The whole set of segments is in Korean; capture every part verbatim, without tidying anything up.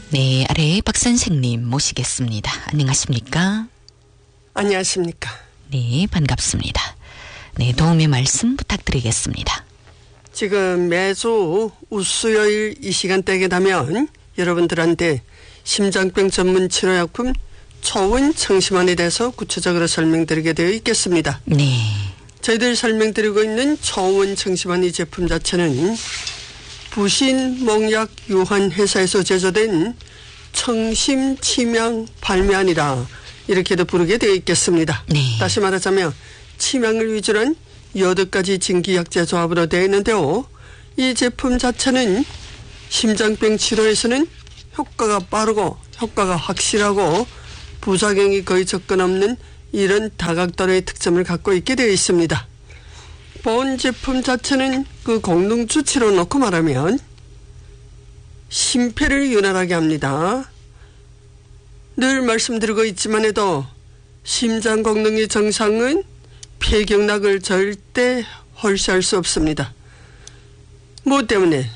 네, 아래 박 선생님 모시겠습니다. 안녕하십니까? 안녕하십니까? 네, 반갑습니다. 네, 도움의 말씀 부탁드리겠습니다. 지금 매주 우수요일 이 시간대에 되면 여러분들한테 심장병 전문 치료약품 초원 청심환에 대해서 구체적으로 설명드리게 되어 있겠습니다. 네. 저희들 설명드리고 있는 초원 청심환 이 제품 자체는 부신 몽약 유한 회사에서 제조된 청심 치명 발매안이라 이렇게도 부르게 되어 있겠습니다. 네. 다시 말하자면 치명을 위주로 한 여덟 가지 진기약재 조합으로 되어 있는데요. 이 제품 자체는 심장병 치료에서는 효과가 빠르고 효과가 확실하고 부작용이 거의 접근 없는 이런 다각도의 특점을 갖고 있게 되어 있습니다. 본 제품 자체는 그 공동 주치로 놓고 말하면 심폐를 윤활하게 합니다. 늘 말씀드리고 있지만 해도 심장功能의 정상은 폐경락을 절대 홀시할 수 없습니다. 뭐 때문에?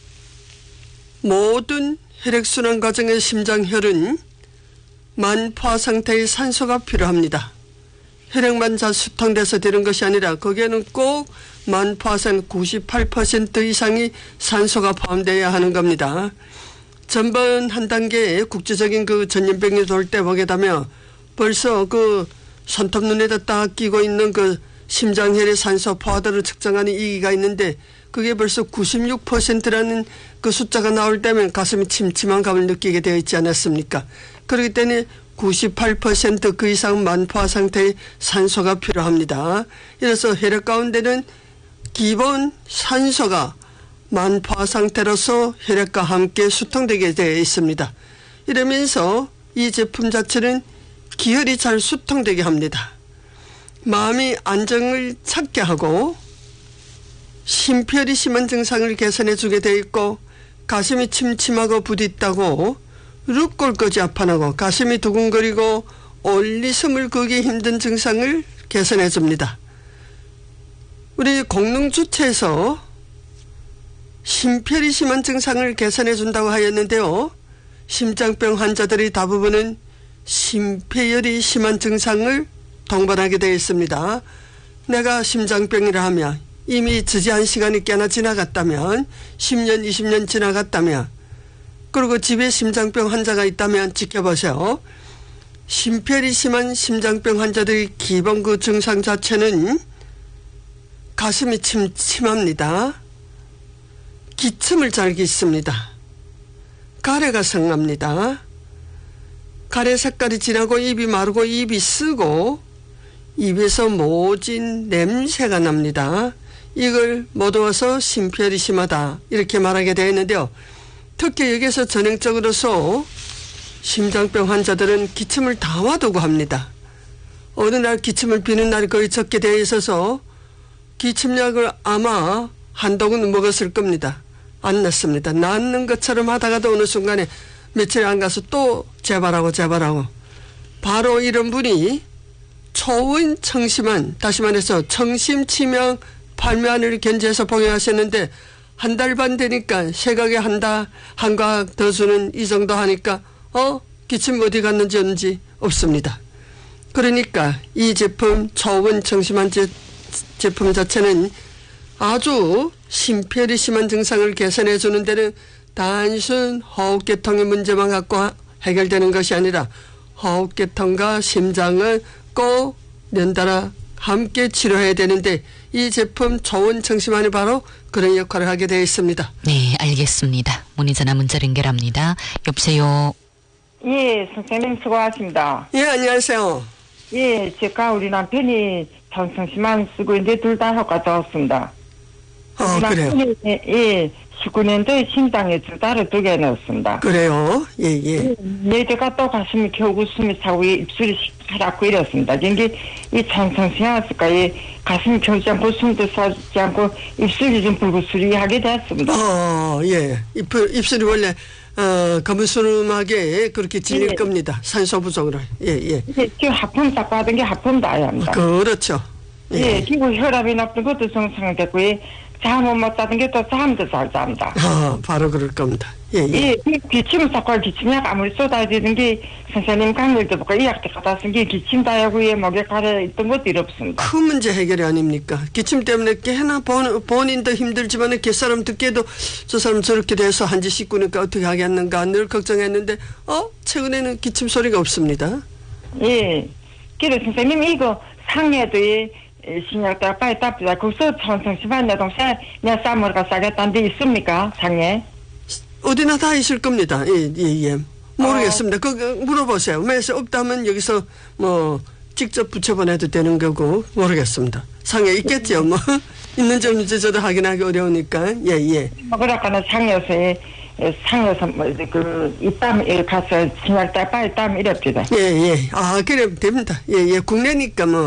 모든 혈액순환 과정의 심장혈은 만포화 상태의 산소가 필요합니다. 혈액만 잘 수통돼서 되는 것이 아니라 거기에는 꼭 만포화산 구십팔 퍼센트 이상이 산소가 포함되어야 하는 겁니다. 전번 한 단계의 국제적인 그 전염병이 돌 때 보게 되면 벌써 그 손톱 눈에다 딱 끼고 있는 그 심장혈의 산소 포화도를 측정하는 이기가 있는데 그게 벌써 구십육 퍼센트라는 그 숫자가 나올 때면 가슴이 침침한 감을 느끼게 되어 있지 않았습니까? 그렇기 때문에 구십팔 퍼센트 그 이상 만포화 상태의 산소가 필요합니다. 이래서 혈액 가운데는 기본 산소가 만포화 상태로서 혈액과 함께 수통되게 되어 있습니다. 이러면서 이 제품 자체는 기혈이 잘 수통되게 합니다. 마음이 안정을 찾게 하고 심폐혈이 심한 증상을 개선해 주게 되어 있고 가슴이 침침하고 부딪다고 룩골까지 아파나고 가슴이 두근거리고 올리 숨을 거기 힘든 증상을 개선해 줍니다. 우리 공릉주체에서 심폐혈이 심한 증상을 개선해 준다고 하였는데요. 심장병 환자들이 대부분은 심폐혈이 심한 증상을 동반하게 되어 있습니다. 내가 심장병이라 하면 이미 지지한 시간이 꽤나 지나갔다면 십 년 이십 년 지나갔다면 그리고 집에 심장병 환자가 있다면 지켜보세요. 심폐혈이 심한 심장병 환자들의 기본 그 증상 자체는 가슴이 침침합니다. 기침을 잘 깃습니다. 가래가 성납니다. 가래 색깔이 진하고 입이 마르고 입이 쓰고 입에서 모진 냄새가 납니다. 이걸 모두어서 심폐혈이 심하다 이렇게 말하게 되어 있는데요. 특히 여기서 전형적으로서 심장병 환자들은 기침을 담아두고 합니다. 어느 날 기침을 비는 날이 거의 적게 되어 있어서 기침약을 아마 한동은 먹었을 겁니다. 안 났습니다. 낫는 것처럼 하다가도 어느 순간에 며칠 안 가서 또 재발하고 재발하고 바로 이런 분이 초원 청심환 다시 말해서 청심치명 발매안을 견지해서 복용하셨는데 한 달 반 되니까 세각에 한다 한 과학 더 주는 이 정도 하니까 어 기침 어디 갔는지 없는지 없습니다. 그러니까 이 제품 초원 청심환 제, 제품 자체는 아주 심폐혈이 심한 증상을 개선해 주는 데는 단순 호흡계통의 문제만 갖고 해결되는 것이 아니라 호흡계통과 심장을 꼭 연달아 함께 치료해야 되는데 이 제품 초원 청심환이 바로 그런 역할을 하게 되어 있습니다. 네, 알겠습니다. 문의 전화 문자 연결합니다. 여보세요. 예, 선생님 수고하십니다. 예, 안녕하세요. 예, 제가 우리 남편이 청청심환 쓰고 있는데 둘 다 효과 좋습니다. 어, 그래요. 예, 예, 십구 년도에 심장에 두 달을 두 개 넣었습니다. 그래요. 예, 예. 예, 제가 또 가슴이 겨우 숨이 차고 입술이 하얗고 이렇습니다. 이게 이 청청심환 쓸까 이 가슴이 겨우지 않고 숨도 차지 않고 입술이 좀 불구스리하게 됐습니다. 어, 예. 입, 입술이 원래 어, 거무스름하게 그렇게 질릴 예. 겁니다. 산소 부족으로. 예, 예. 지금 하품 딱 받은 게 하품도 아야 합니다. 그렇죠. 예, 그리고 혈압이 나쁜 것도 정상됐고, 예, 잠을 못 자는 게 또 잠도 잘 잡니다. 아, 바로 그럴 겁니다. 예, 예. 이 기침 삭발 기침약 아무리 쏟아지는 게 선생님 강의도 보고 의학대 갖다 쓴 게 기침 다이어구에 목에 가려 있던 것도 이렇습니다. 큰 문제 해결이 아닙니까? 기침 때문에 꽤나 본, 본인도 힘들지만 뒷사람 듣기에도 저 사람 저렇게 돼서 한지 씻고니까 어떻게 하겠는가 늘 걱정했는데 어? 최근에는 기침 소리가 없습니다. 예. 그래서 선생님 이거 상해도 이 신약대 빨리 답니다. 거기서 천성심한 내 동생 내 쌈을가 싸겠다는 데 있습니까? 상해? 어디나 다 있을 겁니다. 예, 예, 예. 모르겠습니다. 어. 그 물어보세요. 매서 없다면 여기서 뭐 직접 붙여보내도 되는 거고 모르겠습니다. 상해 있겠죠. 뭐 있는지 없는지 저도 확인하기 어려우니까. 예, 예. 뭐 그렇거나 상해에서 상해에서 뭐그 이땀 가서 신약대 빨리 땀 이럽니다. 예, 예. 아, 그래 됩니다. 예, 예. 국내니까 뭐